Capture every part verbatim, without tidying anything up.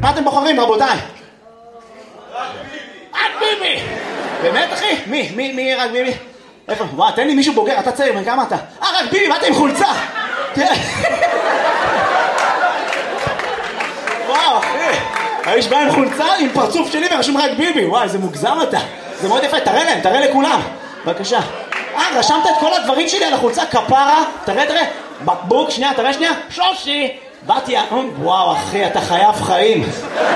מה אתם בוחרים, רבותיי? רק ביבי! באמת, אחי? מי? מי? מי רק ביבי? איפה? וואו, תן לי מישהו בוגר, אתה צעיר, כמה אתה? אה, רק ביבי, מה אתה עם חולצה? וואו, אחי. האיש בא עם חולצה, עם פרצוף שלי ורשום רק ביבי. וואי, זה מוגזם אתה. זה מאוד יפה, תראה להם, תראה לכולם. בבקשה. אה, רשמת את כל הדברים שלי על החולצה, כפרה. תראה, תראה. בקבוק, שנייה, תראה שנייה. שושי. באתי, וואו, אחי, אתה חייב חיים.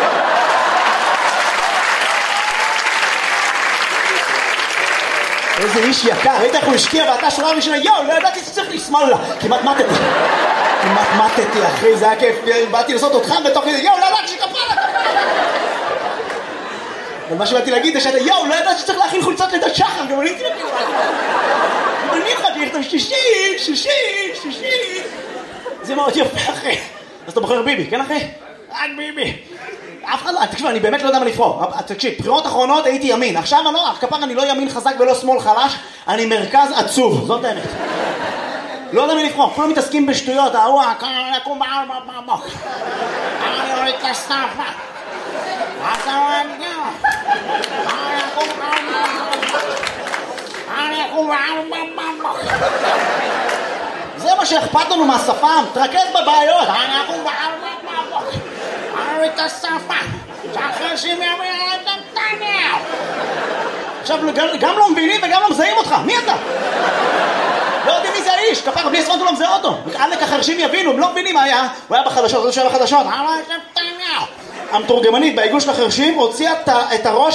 איזה איש יקר, ראית איך הוא השקיע ואתה שורה ראשונה, יואו, לא ידעתי שצריך לשמאלה. כמעט מתתי. כמעט מתתי, אחי, זה היה כיף. באתי לעשות אותך בתוך כדי, יואו, לא ידעתי שכפרה, כפרה. אבל מה שבאתי להגיד זה שאתה, יואו, לא ידעתי שצריך להכין חולצות לידת שחר, גם אני תלכי. אני חייתי לכתוב שישי, שישי, שישי. זה מאוד יפה, אחי. אז אתה בוחר ביבי, כן, אחי? רק ביבי. אף אחד לא, תקשיב, אני באמת לא יודע מה לבחור. תקשיב, בחירות אחרונות הייתי ימין. עכשיו אני לא, כפר אני לא ימין חזק ולא שמאל חלש, אני מרכז עצוב, זאת האמת. לא יודע מה לבחור, כולם מתעסקים בשטויות, ההוא, אני אקום בעל במוק. אני אוריד את הסטאפה. אתה אוהב גם. אני אקום בעל במוק. אני אקום בעל במוק. זה מה שאכפת לנו מהשפם, תרכז בבעיות. אני אקום בעל במוק. אני את השפה, שאחרי שהם יאמין את נתניהו. עכשיו, גם לא מבינים וגם לא מזהים אותך, מי אתה? לא יודעים מי זה האיש, כפר, בלי הספרנטו לא מזהה אותו. עלק החרשים יבינו, הם לא מבינים מה היה. הוא היה בחדשות, הוא היה בחדשות. אני את נתניהו. המתורגמנית בעיגול של החרשים הוציאה את הראש